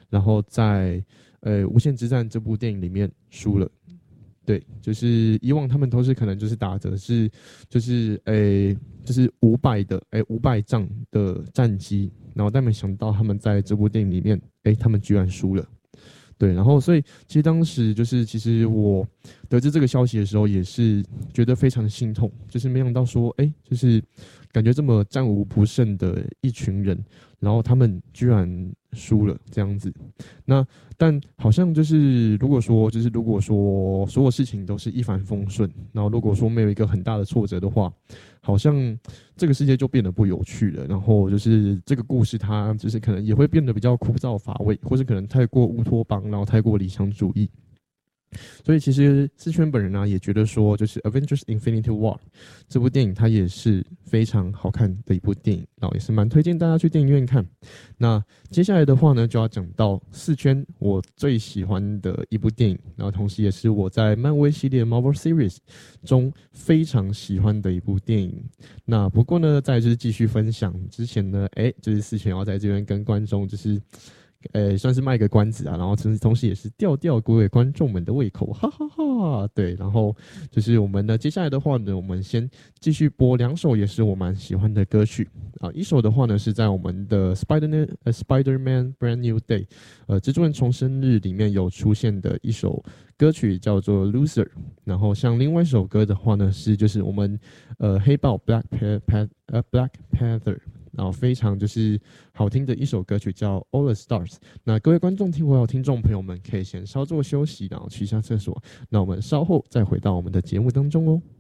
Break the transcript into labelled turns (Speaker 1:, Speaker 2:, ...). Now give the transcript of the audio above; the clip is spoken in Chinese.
Speaker 1: 然后在无限之战这部电影里面输了。对，就是以往他们都是可能就是打着是就是500仗的战绩，然后但没想到他们在这部电影里面，他们居然输了。对，然后所以其实当时就是其实我得知这个消息的时候，也是觉得非常的心痛，就是没想到说，就是感觉这么战无不胜的一群人，然后他们居然输了这样子。那但好像就是如果说所有事情都是一帆风顺，然后如果说没有一个很大的挫折的话，好像这个世界就变得不有趣了。然后就是这个故事它就是可能也会变得比较枯燥乏味，或是可能太过乌托邦，然后太过理想主义。所以其实四圈本人呢、也觉得说，就是《Avengers Infinity War》这部电影，它也是非常好看的一部电影，然后也是蛮推荐大家去电影院看。那接下来的话呢，就要讲到四圈我最喜欢的一部电影，然后同时也是我在漫威系列 Marvel Series 中非常喜欢的一部电影。那不过呢，在就是继续分享之前呢，就是四圈要在这边跟观众就是算是卖个关子啊，然后同时也是吊吊各位观众们的胃口，哈哈哈。对，然后就是我们呢，接下来的话呢，我们先继续播两首也是我蛮喜欢的歌曲啊。一首的话呢，是在我们的Spider-Man Brand New Day，蜘蛛人重生日里面有出现的一首歌曲叫做 Loser。然后像另外一首歌的话呢，是就是我们黑豹 Black Panther。然后非常就是好听的一首歌曲叫《All the Stars》。那各位观众听众朋友们，可以先稍作休息，然后去一下厕所。那我们稍后再回到我们的节目当中哦。